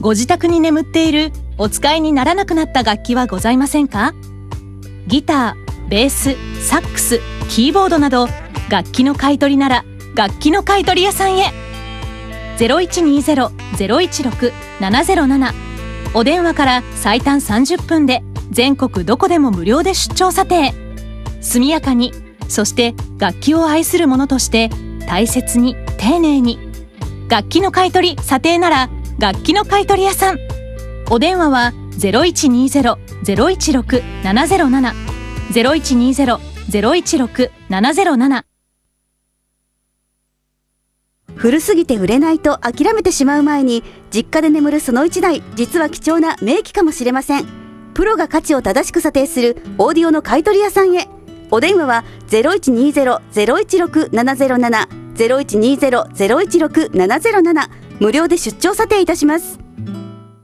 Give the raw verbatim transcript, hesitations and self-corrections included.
ご自宅に眠っているお使いにならなくなった楽器はございませんか？ギター、ベース、サックス、キーボードなど楽器の買い取りなら楽器の買い取り屋さんへ。 ゼロいちにゼロ ゼロいちろく ななゼロなな お電話から最短さんじゅっぷんで全国どこでも無料で出張査定。速やかに、そして楽器を愛する者として大切に丁寧に。楽器の買い取り査定なら楽器の買い取り屋さん。お電話は ゼロいちにゼロ ゼロいちろく ななゼロなな ゼロいちにゼロ ゼロいちろく ななゼロなな。 古すぎて売れないと諦めてしまう前に、実家で眠るその一台、実は貴重な名機かもしれません。プロが価値を正しく査定するオーディオの買い取り屋さんへ。お電話は ゼロいちにゼロ ゼロいちろく ななゼロなな ゼロいちにゼロ ゼロいちろく ななゼロなな、無料で出張査定いたします。